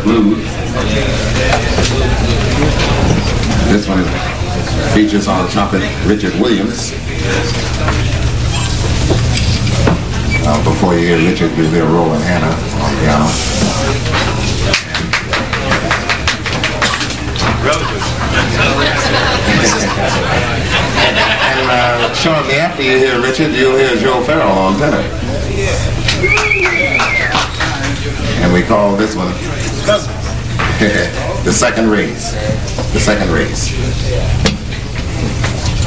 Blues. This one features on trumpet Richard Williams. Before you hear Richard, you hear Roland Hanna on piano. And shortly after you hear Richard, you'll hear Joe Farrell on tenor. And we call this one the second race. The second race.